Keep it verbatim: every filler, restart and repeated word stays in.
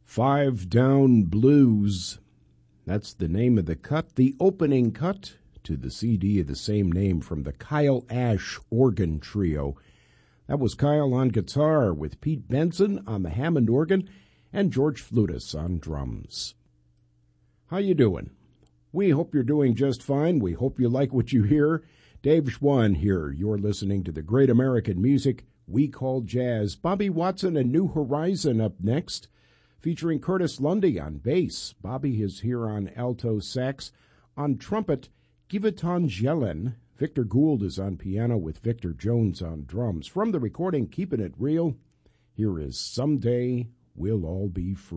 Five Down Blues. That's the name of the cut, the opening cut to the C D of the same name from the Kyle Ash Organ Trio. That was Kyle on guitar with Pete Benson on the Hammond organ and George Flutis on drums. How you doing? We hope you're doing just fine. We hope you like what you hear. Dave Schwann here. You're listening to the great American music we call jazz. Bobby Watson and New Horizon up next, featuring Curtis Lundy on bass. Bobby is here on alto sax. On trumpet, Giveton Jelen. Victor Gould is on piano with Victor Jones on drums. From the recording Keeping It Real, here is Someday We'll All Be Free.